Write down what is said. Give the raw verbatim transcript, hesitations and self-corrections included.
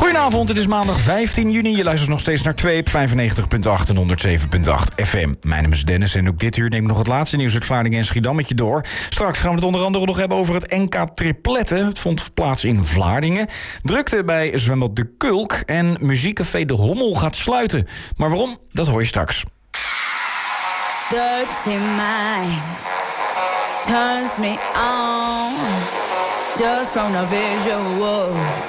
Goedenavond, het is maandag vijftien juni. Je luistert nog steeds naar twee op vijfennegentig komma acht en honderdzeven komma acht F M. Mijn naam is Dennis en ook dit uur neem ik nog het laatste nieuws uit Vlaardingen en Schiedam met je door. Straks gaan we het onder andere nog hebben over het N K tripletten. Het vond plaats in Vlaardingen. Drukte bij zwembad De Kulk en muziekcafé De Hommel gaat sluiten. Maar waarom? Dat hoor je straks. Dirty mind turns me on just from the visual.